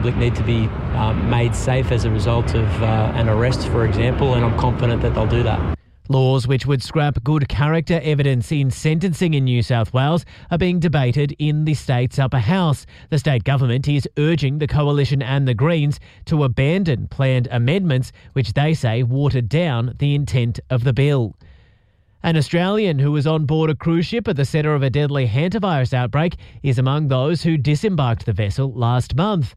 Need to be made safe as a result of an arrest, for example, and I'm confident that they'll do that. Laws which would scrap good character evidence in sentencing in New South Wales are being debated in the state's upper house. The state government is urging the Coalition and the Greens to abandon planned amendments which they say watered down the intent of the bill. An Australian who was on board a cruise ship at the centre of a deadly hantavirus outbreak is among those who disembarked the vessel last month.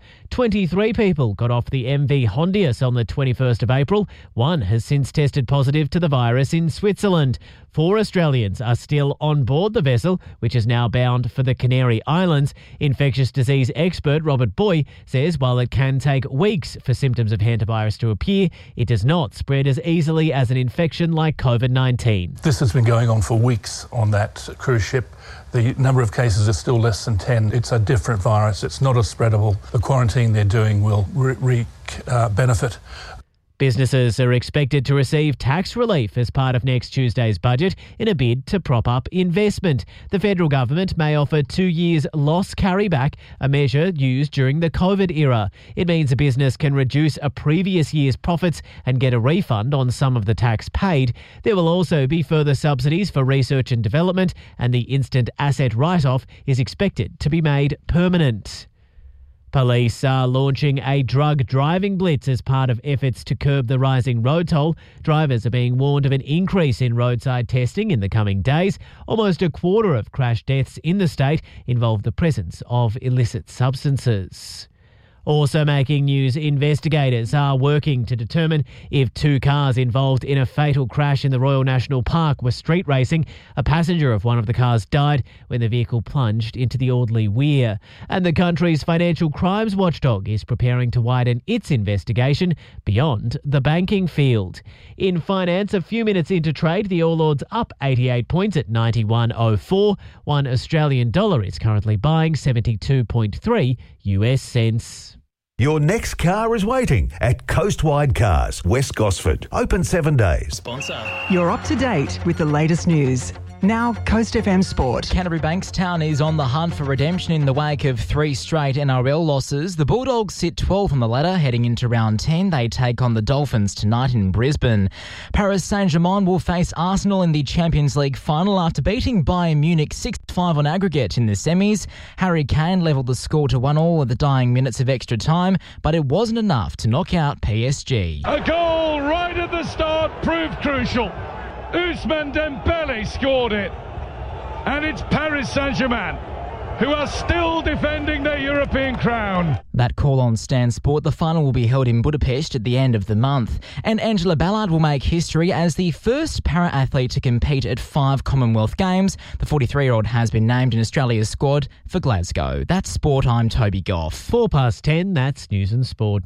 23 people got off the MV Hondius on the 21st of April. One has since tested positive to the virus in Switzerland. 4 Australians are still on board the vessel, which is now bound for the Canary Islands. Infectious disease expert Robert Boy says while it can take weeks for symptoms of hantavirus to appear, it does not spread as easily as an infection like COVID-19. This has been going on for weeks on that cruise ship. The number of cases is still less than 10. It's a different virus. It's not as spreadable. The quarantine they're doing will wreak benefit. Businesses are expected to receive tax relief as part of next Tuesday's budget in a bid to prop up investment. The federal government may offer 2 years loss carryback, a measure used during the COVID era. It means a business can reduce a previous year's profits and get a refund on some of the tax paid. There will also be further subsidies for research and development, and the instant asset write-off is expected to be made permanent. Police are launching a drug driving blitz as part of efforts to curb the rising road toll. Drivers are being warned of an increase in roadside testing in the coming days. Almost a quarter of crash deaths in the state involve the presence of illicit substances. Also making news, investigators are working to determine if 2 cars involved in a fatal crash in the Royal National Park were street racing. A passenger of one of the cars died when the vehicle plunged into the Audley Weir. And the country's financial crimes watchdog is preparing to widen its investigation beyond the banking field. In finance, a few minutes into trade, the All Ords up 88 points at 91.04. 1 Australian dollar is currently buying 72.3 US cents. Your next car is waiting at Coastwide Cars, West Gosford. Open 7 days. Sponsor. You're up to date with the latest news. Now, Coast FM Sport. Canterbury Bankstown is on the hunt for redemption in the wake of 3 straight NRL losses. The Bulldogs sit 12th on the ladder heading into round 10. They take on the Dolphins tonight in Brisbane. Paris Saint-Germain will face Arsenal in the Champions League final after beating Bayern Munich 6-5 on aggregate in the semis. Harry Kane levelled the score to 1-1 at the dying minutes of extra time, but it wasn't enough to knock out PSG. A goal right at the start proved crucial. Ousmane Dembele scored it, and it's Paris Saint-Germain who are still defending their European crown. That call on Stan Sport. The final will be held in Budapest at the end of the month. And Angela Ballard will make history as the first para-athlete to compete at 5 Commonwealth Games. The 43-year-old has been named in Australia's squad for Glasgow. That's Sport. I'm Toby Goff. 10:04, that's News and Sport.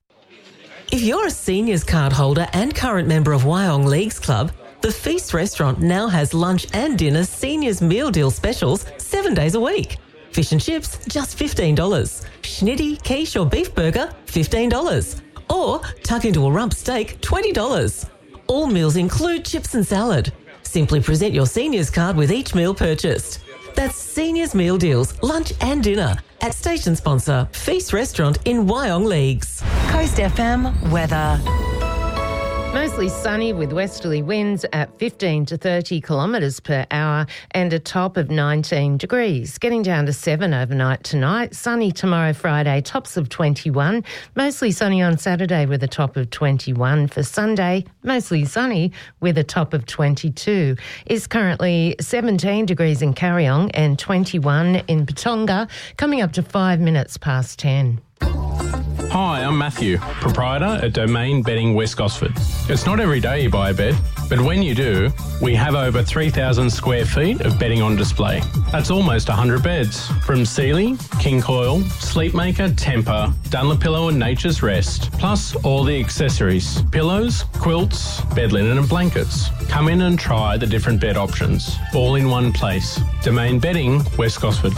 If you're a seniors card holder and current member of Wyong Leagues Club, the Feast restaurant now has lunch and dinner seniors meal deal specials 7 days a week. Fish and chips, just $15. Schnitty, quiche or beef burger, $15. Or tuck into a rump steak, $20. All meals include chips and salad. Simply present your seniors card with each meal purchased. That's seniors meal deals, lunch and dinner at station sponsor Feast Restaurant in Wyong Leagues. Coast FM weather. Mostly sunny with westerly winds at 15 to 30 kilometres per hour and a top of 19 degrees. Getting down to 7 overnight tonight. Sunny tomorrow, Friday, tops of 21. Mostly sunny on Saturday with a top of 21. For Sunday, mostly sunny with a top of 22. It's currently 17 degrees in Carryong and 21 in Patonga, coming up to 5 minutes past 10. Hi, I'm Matthew, proprietor at Domain Bedding West Gosford. It's not every day you buy a bed, but when you do, we have over 3,000 square feet of bedding on display. That's almost 100 beds, from Sealy, King Coil, Sleepmaker, Tempur, Dunlopillow and Nature's Rest, plus all the accessories, pillows, quilts, bed linen and blankets. Come in and try the different bed options, all in one place. Domain Bedding West Gosford.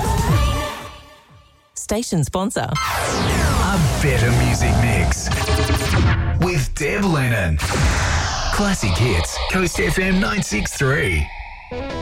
Station sponsor. A better music mix with Deb Lennon. Classic hits, Coast FM 963.